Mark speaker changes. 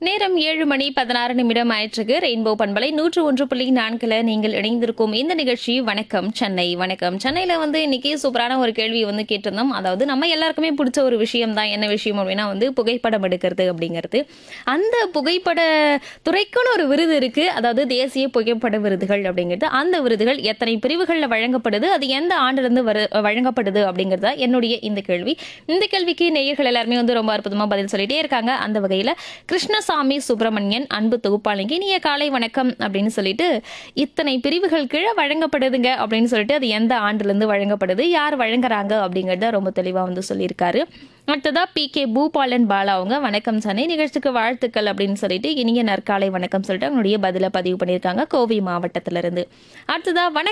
Speaker 1: நேரம் 7:16 ஆயிற்றுக்கு. ரெயின்போ பண்பலை 101.4 நீங்கள் இணைந்திருக்கும் இந்த நிகழ்ச்சி வணக்கம் சென்னை. வணக்கம் சென்னையில இன்னைக்கு சூப்பரான ஒரு கேள்வி கேட்டிருந்தோம். அதாவது நம்ம எல்லாருக்குமே பிடிச்ச ஒரு விஷயம் தான். என்ன விஷயம் அப்படின்னா புகைப்படம் எடுக்கிறது அப்படிங்கிறது. அந்த புகைப்பட துறைக்குன்னு ஒரு விருது இருக்கு. அதாவது தேசிய புகைப்பட விருதுகள் அப்படிங்கிறது. அந்த விருதுகள் எத்தனை பிரிவுகளில் வழங்கப்படுது, அது எந்த ஆண்டிலிருந்து வழங்கப்படுது அப்படிங்கிறது தான் என்னுடைய இந்த கேள்வி. இந்த கேள்விக்கு நேயர்கள் எல்லாருமே ரொம்ப அற்புதமா பதில் சொல்லிட்டே இருக்காங்க. அந்த வகையில கிருஷ்ணசாமி சுப்பிரமணியன் அன்பு தொகுப்பாளிக்கு இனிய காலை வணக்கம் அப்படின்னு சொல்லிட்டு, இத்தனை பிரிவுகள் கீழே வழங்கப்படுதுங்க அப்படின்னு சொல்லிட்டு அது எந்த ஆண்டுல இருந்து வழங்கப்படுது, யார் வழங்குறாங்க அப்படிங்கறத ரொம்ப தெளிவா சொல்லியிருக்காரு. அடுத்ததா பி.கே. பூபாலன் பாலா அவங்க வணக்கம் சென்னை நிகழ்ச்சிக்கு வாழ்த்துக்கள் அப்படின்னு சொல்லிட்டு இனிய நற்காலை வணக்கம் சொல்லிட்டு அவங்களுடைய பதில பதிவு பண்ணியிருக்காங்க கோவை மாவட்டத்திலிருந்து. அடுத்ததா வணக்கம்